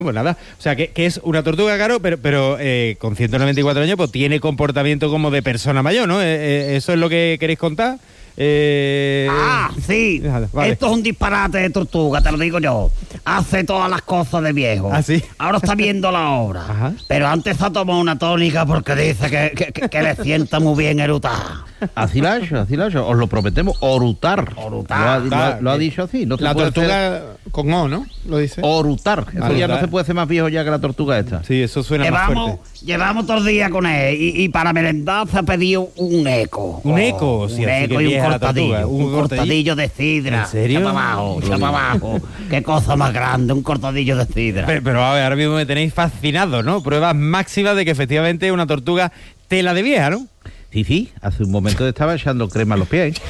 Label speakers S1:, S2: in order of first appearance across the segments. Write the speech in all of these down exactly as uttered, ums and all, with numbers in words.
S1: Pues nada, o sea, que, que es una tortuga, Caro, pero, pero eh, con ciento noventa y cuatro años, pues tiene comportamiento como de persona mayor, ¿no? Eh, eh, ¿Eso es lo que queréis contar? Eh...
S2: Ah, sí. Vale. Esto es un disparate de tortuga, te lo digo yo. Hace todas las cosas de viejo.
S1: ¿Ah, sí?
S2: Ahora está viendo la obra.
S1: Ajá.
S2: Pero antes ha tomado una tónica porque dice que, que, que, que le sienta muy bien erutar.
S3: Así lo ha hecho, así lo ha hecho. Os lo prometemos, orutar.
S2: Orutar.
S3: Lo ha, lo ha, lo ha dicho así. No se
S4: La
S3: puede
S4: tortuga
S3: hacer...
S4: con O, ¿no? Lo dice.
S3: Orutar. Eso
S1: Orutar.
S3: ya no se puede hacer más viejo ya que la tortuga esta.
S1: Sí, eso suena
S2: Llevamos,
S1: más fuerte.
S2: llevamos todo el día con él y, y para merendar se ha pedido un eco.
S1: ¿Un eco?
S2: Oh,
S1: Sí,
S2: un
S1: así
S2: eco
S1: que
S2: y un
S1: vieja la
S2: cortadillo.
S1: tortuga.
S2: Un,
S1: ¿Un cortadillo?
S2: cortadillo de sidra.
S1: ¿En serio?
S2: Echa para abajo, echa para abajo. Qué cosa más grande, un cortadillo de sidra.
S1: Pero, pero a ver, ahora mismo me tenéis fascinado, ¿no? Pruebas máximas de que efectivamente es una tortuga tela de vieja, ¿no?
S3: Sí, sí. Hace un momento estaba echando crema a los pies.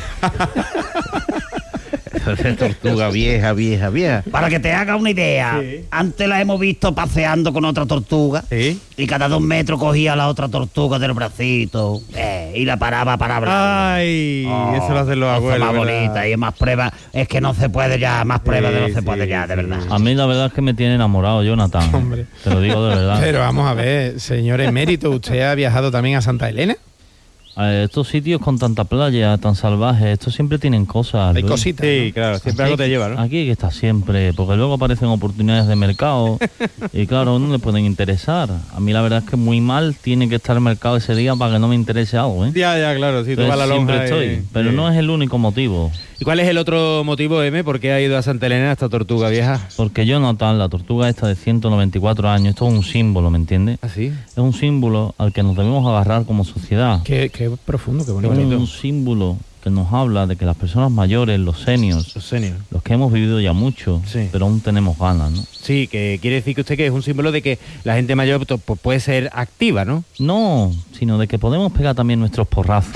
S3: Es tortuga vieja, vieja, vieja.
S2: Para que te haga una idea,
S1: Sí.
S2: antes la hemos visto paseando con otra tortuga.
S1: Sí.
S2: Y cada dos metros cogía a la otra tortuga del bracito eh, y la paraba para hablar.
S1: Ay,
S2: Oh,
S1: eso lo hacen los
S2: cosa
S1: abuelos.
S2: más
S1: ¿verdad?
S2: bonita y es más prueba. Es que no se puede ya, más pruebas de no
S1: Sí,
S2: se
S1: sí,
S2: puede ya, de
S1: sí.
S2: verdad.
S5: A mí la verdad es que me tiene enamorado, Jonathan.
S4: Hombre.
S5: Te lo digo de verdad.
S4: Pero vamos a ver, señor emérito, ¿usted ha viajado también a Santa Elena?
S5: Eh, estos sitios con tanta playa, tan salvajes, estos siempre tienen cosas.
S4: Hay
S5: Luis.
S4: cositas.
S1: Sí,
S4: ¿no?
S1: claro, siempre algo te lleva, ¿no?
S5: Aquí hay que estar siempre, porque luego aparecen oportunidades de mercado y claro, no le pueden interesar. A mí la verdad es que muy mal tiene que estar el mercado ese día para que no me interese algo, ¿eh?
S1: Ya, ya, claro, sí, tú
S5: Entonces,
S1: vas a la
S5: siempre
S1: lonja
S5: estoy,
S1: y-
S5: pero
S1: sí.
S5: no es el único motivo.
S1: ¿Y cuál es el otro motivo, M, por qué ha ido a Santa Elena esta tortuga vieja?
S5: Porque Jonathan, la tortuga esta de ciento noventa y cuatro años, esto es un símbolo, ¿me entiendes?
S1: ¿Ah, sí?
S5: Es un símbolo al que nos debemos agarrar como sociedad.
S4: Qué, qué profundo, qué
S5: Es
S4: bonito.
S5: un símbolo que nos habla de que las personas mayores, los seniors,
S1: Los seniors.
S5: los que hemos vivido ya mucho,
S1: Sí.
S5: pero aún tenemos ganas, ¿no?
S1: Sí, que quiere decir que usted que es un símbolo de que la gente mayor pues, pues, puede ser activa, ¿no?
S5: No, sino de que podemos pegar también nuestros porrazos,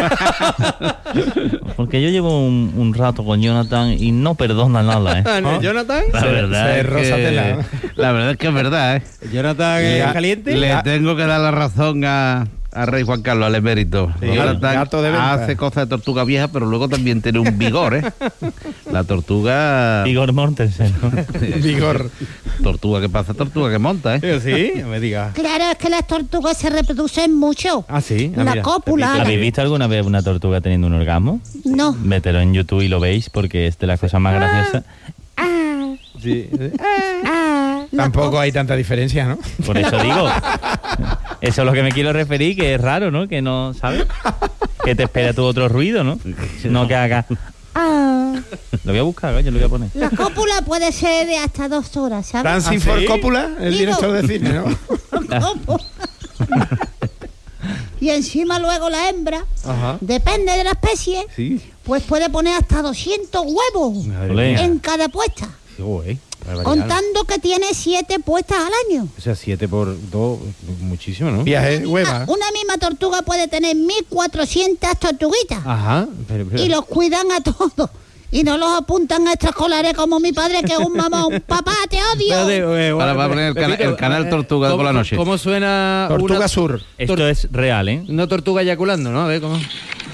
S5: ¿no? Porque yo llevo un, un rato con Jonathan y no perdona nada, ¿eh?
S1: ¿No? ¿Jonathan?
S3: La
S4: Se-
S3: verdad,
S4: se
S3: es
S4: rosatela,
S3: que, la verdad es que es verdad, ¿eh?
S1: ¿Jonathan es
S4: Ya,
S1: caliente?
S3: Le
S1: Ah,
S3: tengo que dar la razón a, a Rey Juan Carlos, al emérito.
S1: Sí,
S3: Jonathan
S4: gato de venta.
S3: hace cosas de tortuga vieja, pero luego también tiene un vigor, ¿eh? La tortuga...
S5: Igor Mortensen, ¿no?
S4: Vigor.
S3: Tortuga que pasa, tortuga que monta, ¿eh?
S1: Sí, no me diga.
S6: Claro, es que las tortugas se reproducen mucho.
S1: Ah, sí. Ah,
S6: La
S1: mira,
S6: cópula.
S1: Pepito.
S5: ¿Habéis visto alguna vez una tortuga teniendo un orgasmo?
S6: No.
S5: Mételo en YouTube y lo veis porque es de las cosas más graciosas.
S6: Ah,
S1: Sí.
S6: ah, la
S4: Tampoco hay tanta diferencia, ¿no?
S5: Por eso digo, eso es lo que me quiero referir, que es raro, ¿no? Que no, ¿sabes? Que te espera tu otro ruido, ¿no? No que haga...
S6: ah.
S5: Lo voy a buscar, coño, lo voy a poner.
S6: La cópula puede ser de hasta dos horas, ¿sabes?
S4: Dancing
S1: ¿Ah,
S4: for
S1: sí?
S4: Coppola, el
S6: Digo-
S4: director de cine, ¿no?
S6: ¿Cómo? Y encima luego la hembra,
S1: Ajá.
S6: depende de la especie,
S1: Sí.
S6: pues puede poner hasta doscientos huevos
S1: Madre
S5: Olé.
S1: mía.
S6: en cada puesta,
S1: Qué guay. Barbaridad.
S6: contando que tiene siete puestas al año.
S1: O sea, siete por dos, muchísimo, ¿no?
S4: Viaje,
S6: Una,
S4: hueva.
S6: una misma tortuga puede tener mil cuatrocientas tortuguitas
S1: Ajá. Pero, pero-
S6: y los cuidan a todos. Y no los apuntan a extraescolares como mi padre, que es un mamón. Papá, te odio.
S1: Espérate, eh,
S3: Ahora va a poner el cana-
S1: Pepito,
S3: el canal
S1: eh,
S3: Tortuga
S1: ¿cómo-
S3: por la noche.
S1: ¿Cómo suena
S4: Tortuga
S1: una,
S4: Sur.
S5: Esto es real, ¿eh?
S1: una tortuga eyaculando, no? A ver, ¿cómo?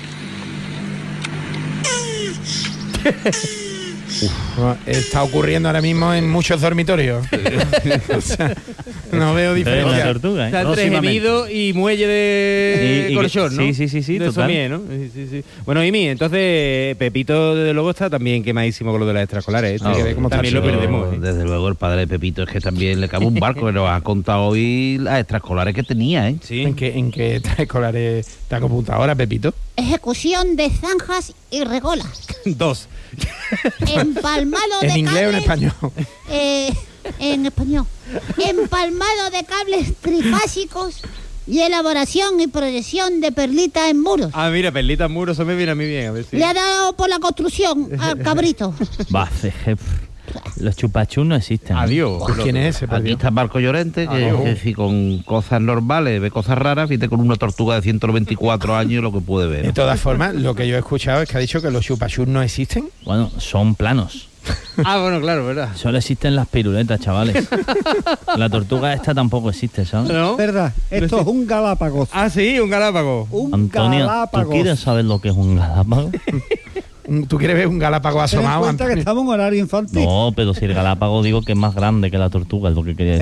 S4: Está ocurriendo ahora mismo en muchos dormitorios. O sea, no veo
S5: Esto es una
S4: diferencia.
S5: tortuga, ¿eh?
S1: Está entre
S3: Próximamente.
S1: gemido y muelle de
S5: Y- y-
S1: colchón, ¿no?
S5: sí, sí, sí, sí,
S1: de
S5: total.
S1: somier, ¿no? Sí, sí, sí. Bueno, Imi, entonces Pepito, desde luego, está también quemadísimo con lo de las extraescolares. ¿eh?
S3: No,
S1: que ver cómo también lo
S3: pero,
S1: perdemos. ¿eh?
S3: Desde luego el padre de Pepito es que también le cabe un barco, que nos ha contado hoy las extraescolares que tenía, ¿eh?
S1: Sí.
S4: ¿En qué, en qué extraescolares está apuntado ahora, Pepito?
S6: Ejecución de zanjas y regolas.
S1: Dos.
S6: Empalmado de
S4: ¿En inglés o en
S6: cables,
S4: español?
S6: eh, en español. Empalmado de cables trifásicos y elaboración y proyección de perlitas en muros.
S1: Ah, mira, perlita muro, eso me viene a mí bien. A ver si...
S6: Le ha dado por la construcción al cabrito.
S5: Va, jefe. Los chupachus no existen. ¿eh?
S1: Adiós.
S4: Pues, ¿quién es ese, por
S3: Aquí
S4: Dios?
S3: está Marco Llorente, que,
S4: Ah, no.
S3: que si con cosas normales ve cosas raras, fíjate con una tortuga de ciento noventa y cuatro años lo que puede ver.
S4: De todas formas, lo que yo he escuchado es que ha dicho que los chupachus no existen.
S5: Bueno, son planos.
S1: Ah, bueno, claro, ¿verdad?
S5: Solo existen las piruletas, chavales. La tortuga esta tampoco existe, ¿sabes?
S1: ¿No?
S7: Verdad, esto es un galápagos.
S1: Ah, sí, un galápago.
S7: Un
S5: Antonio, ¿tú
S7: galápagos.
S5: quieres saber lo que es un galápago?
S4: un- tú quieres ver un galápago
S7: Ten en
S4: asomado.
S7: cuenta que
S4: Antonio.
S7: estamos en horario infantil.
S5: No, pero si el galápago digo que es más grande que la tortuga, es lo que quería decir.